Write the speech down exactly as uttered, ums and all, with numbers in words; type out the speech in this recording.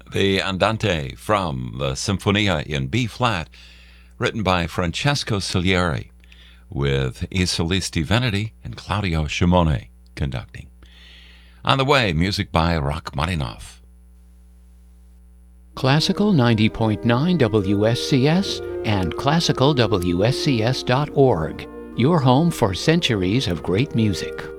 the Andante from the Sinfonia in B-flat, written by Francesco Salieri, with Isolisti Veneti and Claudio Shimone conducting. On the way, music by Rachmaninoff. Classical ninety point nine W S C S and classical W S C S dot org, your home for centuries of great music.